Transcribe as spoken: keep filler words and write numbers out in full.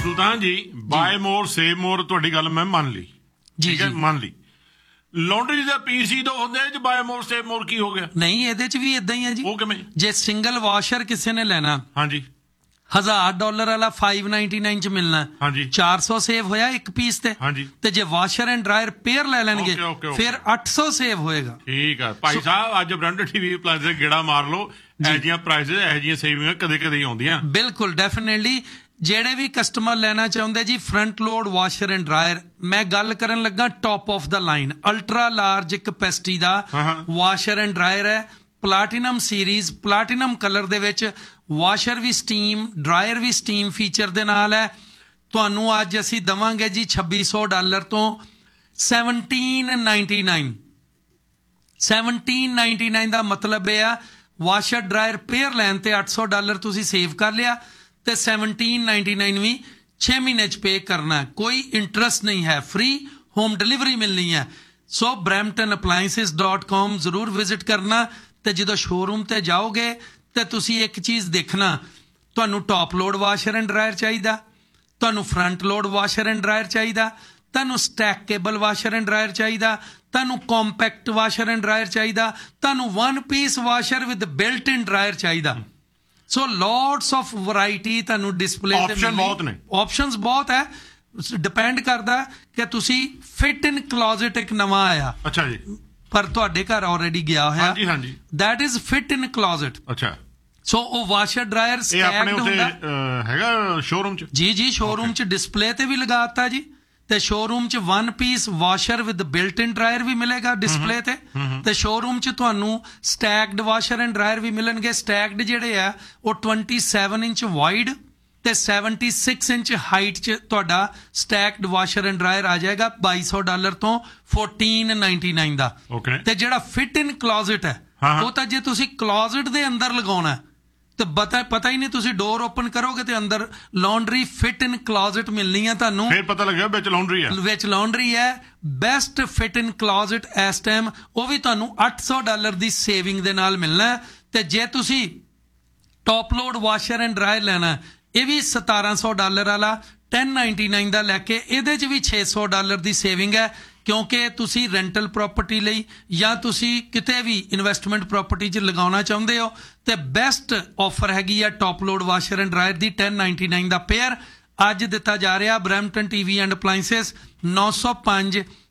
ਸੁਲਤਾਨ ਜੀ ਬਾਏ ਮੋਰ ਸੇਵ ਮੋਰ ਤੁਹਾਡੀ ਗੱਲ ਮੈਂ ਮੰਨ ਲਈ, ਠੀਕ ਹੈ, ਮੰਨ ਲਈ। ਲਾਂਡਰੀ ਦਾ ਪੀਸੀ ਦੋ ਹੁੰਦੇ ਚ ਬਾਏ ਮੋਰ ਸੇਵ ਮੋਰ ਕੀ ਹੋ ਗਿਆ? ਨਹੀਂ, ਇਹਦੇ ਚ ਵੀ ਇਦਾਂ ਹੀ ਹੈ ਜੀ। ਉਹ ਕਿਵੇਂ? ਜੇ ਸਿੰਗਲ ਵਾਸ਼ਰ ਕਿਸੇ ਨੇ ਲੈਣਾ, ਹਾਂਜੀ, ਹਜ਼ਾਰ ਡਾਲਰ ਵਾਲਾ फाइव नाइन्टी नाइन ਚ ਮਿਲਣਾ, ਹਾਂਜੀ, ਚਾਰ ਸੌ ਸੇਵ ਹੋਇਆ ਇੱਕ ਪੀਸ ਤੇ, ਹਾਂਜੀ। ਤੇ ਜੇ ਵਾਸ਼ਰ ਐਂਡ ਡਰਾਇਰ ਪੇਅਰ ਲੈ ਲੈਣਗੇ ਫਿਰ ਅੱਠ ਸੌ ਸੇਵ ਹੋਏਗਾ। ਠੀਕ ਹੈ ਭਾਈ ਸਾਹਿਬ, ਅੱਜ ਬ੍ਰਾਂਡ ਟੀਵੀ ਪਲੱਸ ਦੇ ਗੇੜਾ ਮਾਰ ਲਓ, ਇਹੋ ਜਿਹੀਆਂ ਪ੍ਰਾਈਸਿਸ ਇਹੋ ਜਿਹੀਆਂ ਸੇਵਿੰਗਾਂ ਕਦੇ ਕਦੇ ਆਉਂਦੀਆਂ। ਬਿਲਕੁਲ, ਡੈਫੀਨੇਟਲੀ। ਜਿਹੜੇ ਵੀ ਕਸਟਮਰ ਲੈਣਾ ਚਾਹੁੰਦੇ ਜੀ front load washer and dryer, ਮੈਂ ਗੱਲ ਕਰਨ ਲੱਗਾ top of the line ultra large capacity the washer and dryer ਹੈ, ਪਲਾਟੀਨਮ ਸੀਰੀਜ਼, ਪਲਾਟੀਨਮ ਕਲਰ ਦੇ ਵਿੱਚ। ਵਾਸ਼ਰ ਵੀ ਸਟੀਮ, ਡਰਾਇਰ ਵੀ ਸਟੀਮ ਫੀਚਰ ਦੇ ਨਾਲ ਹੈ। ਤੁਹਾਨੂੰ ਅੱਜ ਅਸੀਂ ਦੇਵਾਂਗੇ ਜੀ ਛੱਬੀ ਸੌ ਡਾਲਰ ਤੋਂ seventeen ninety nine. Seventeen ninety nine ਦਾ ਮਤਲਬ ਇਹ ਆ ਵਾਸ਼ਰ ਡਰਾਇਰ ਪੇਅਰ ਲੈਣ ਤੇ ਅੱਠ ਸੌ ਡਾਲਰ ਤੁਸੀਂ ਸੇਵ ਕਰ ਲਿਆ ਤੇ ਸੈਵਨਟੀਨ ਨਾਈਨਟੀ ਨਾਈਨ ਵੀ ਛੇ ਮਹੀਨੇ ਚ ਪੇ ਕਰਨਾ, ਕੋਈ ਇੰਟਰਸਟ ਨਹੀਂ ਹੈ, ਫ੍ਰੀ ਹੋਮ ਡਿਲੀਵਰੀ ਮਿਲਣੀ ਹੈ। ਸੋ ਬਰੈਂਪਟਨ ਅਪਲਾਇੰਸਿਸ ਡਾਟ ਕॉम ਜ਼ਰੂਰ ਵਿਜ਼ਿਟ ਕਰਨਾ ਤੇ ਜਦੋਂ ਸ਼ੋਰੂਮ ਤੇ ਜਾਓਗੇ ਤੇ ਤੁਸੀਂ ਇੱਕ ਚੀਜ਼ ਦੇਖਣਾ, ਤੁਹਾਨੂੰ top load washer and dryer ਚਾਹੀਦਾ, ਤੁਹਾਨੂੰ front load washer and dryer ਚਾਹੀਦਾ, ਤੁਹਾਨੂੰ ਸਟੈਕੇਬਲ ਵਾਸ਼ਰ ਐਂਡ ਡਰਾਇਰ ਚਾਹੀਦਾ, ਤੁਹਾਨੂੰ ਕੰਪੈਕਟ ਵਾਸ਼ਰ ਐਂਡ ਡਰਾਇਰ ਚਾਹੀਦਾ, ਤੁਹਾਨੂੰ one piece washer with built in dryer ਚਾਹੀਦਾ। ਸੋ ਲੋਟਸ ਆਫ ਵੈਰਾਈਟੀ ਤੁਹਾਨੂੰ ਡਿਸਪਲੇ ਤੇ ਆਪਸ਼ਨ ਬਹੁਤ ਨੇ, ਆਪਸ਼ਨਸ ਬਹੁਤ ਹੈ। ਡਿਪੈਂਡ ਕਰਦਾ ਕਿ ਤੁਸੀਂ ਫਿਟ ਇਨ ਕਲੋਜ਼ਟ ਇੱਕ ਨਵਾਂ ਆਇਆ, ਅੱਛਾ ਜੀ, ਪਰ ਤੁਹਾਡੇ ਘਰ ਆਲਰੇਡੀ ਗਿਆ ਹੋਇਆ, ਹਾਂਜੀ ਹਾਂਜੀ, ਦੈਟ ਇਜ਼ ਫਿਟ ਇਨ ਕਲੋਜ਼ਟ। ਅੱਛਾ, ਸੋ ਉਹ ਵਾਸ਼ਰ ਡਰਾਇਰ ਸਟੈਕਡ ਹੁੰਦਾ ਹੈਗਾ ਸ਼ੋਰੂਮ ਚ? ਜੀ ਜੀ, ਸ਼ੋਰੂਮ ਚ ਡਿਸਪਲੇ ਤੇ ਵੀ ਲਗਾਤਾ ਜੀ, ਤੇ ਸ਼ੋਰੂਮ ਚ one piece washer with built in dryer ਵੀ ਮਿਲੇਗਾ ਡਿਸਪਲੇ ਤੇ, ਤੇ ਸ਼ੋਰੂਮ ਚ ਤੁਹਾਨੂੰ ਸਟੈਕਡ ਵਾਸ਼ਰ ਐਂਡ ਡਰਾਇਰ ਵੀ ਮਿਲਣਗੇ। ਸਟੈਕਡ ਜਿਹੜੇ ਆ ਉਹ ਟਵੈਂਟੀ ਸੈਵਨ ਇੰਚ ਵਾਈਡ ਤੇ ਸੈਵਨਟੀ ਸਿਕਸ ਇੰਚ ਹਾਈਟ ਚ ਤੁਹਾਡਾ ਸਟੈਕਡ ਵਾਸ਼ਰ ਐਂਡ ਡਰਾਇਰ ਆ ਜਾਏਗਾ ਬਾਈ ਸੌ ਡਾਲਰ ਤੋਂ ਫੋਰਟੀਨ ਨਾਈਨਟੀ ਨਾਈਨ ਦਾ। ਤੇ ਜਿਹੜਾ ਫਿਟ ਇਨ ਕਲੋਜ਼ਟ ਹੈ ਉਹ ਤਾਂ ਜੇ ਤੁਸੀਂ ਕਲੋਜ਼ਟ ਦੇ ਅੰਦਰ ਲਗਾਉਣਾ ਤੇ ਪਤਾ ਪਤਾ ਹੀ ਨਹੀਂ, ਤੁਸੀਂ ਡੋਰ ਓਪਨ ਕਰੋਗੇ ਤੇ ਅੰਦਰ ਲਾਂਡਰੀ ਫਿਟ ਇਨ ਕਲੋਜ਼ਟ ਮਿਲਣੀ ਹੈ ਤੁਹਾਨੂੰ, ਫਿਰ ਪਤਾ ਲੱਗਿਆ ਵਿੱਚ ਲਾਂਡਰੀ ਹੈ, ਵਿੱਚ ਲਾਂਡਰੀ ਹੈ। ਬੈਸਟ ਫਿਟ ਇਨ ਕਲੋਜ਼ਟ ਇਸ ਟਾਈਮ ਉਹ ਵੀ ਤੁਹਾਨੂੰ ਅੱਠ ਸੌ ਡਾਲਰ ਦੀ ਸੇਵਿੰਗ ਦੇ ਨਾਲ ਮਿਲਣਾ। ਤੇ ਜੇ ਤੁਸੀਂ top load washer and dryer ਲੈਣਾ, ਇਹ ਵੀ ਸਤਾਰਾਂ ਸੌ ਡਾਲਰ ਵਾਲਾ ਟੈਨ ਨਾਈਨਟੀ ਨਾਈਨ ਦਾ ਲੈ ਕੇ ਇਹਦੇ 'ਚ ਵੀ ਛੇ ਸੌ ਡਾਲਰ ਦੀ ਸੇਵਿੰਗ ਹੈ, ਕਿਉਂਕਿ ਤੁਸੀਂ ਰੈਂਟਲ ਪ੍ਰੋਪਰਟੀ ਲਈ ਜਾਂ ਤੁਸੀਂ ਕਿਤੇ ਵੀ ਇਨਵੈਸਟਮੈਂਟ ਪ੍ਰੋਪਰਟੀ 'ਚ ਲਗਾਉਣਾ ਚਾਹੁੰਦੇ ਹੋ ਤੇ ਬੈਸਟ ਆਫਰ ਹੈਗੀ ਆ top load washer and dryer the ten ninety nine the pair ਅੱਜ ਦਿੱਤਾ ਜਾ ਰਿਹਾ। ਬਰੈਂਪਟਨ ਟੀਵੀ ਐਂਡ ਅਪਲਾਇੰਸਿਸ ਨੌ ਸੌ ਪੰਜ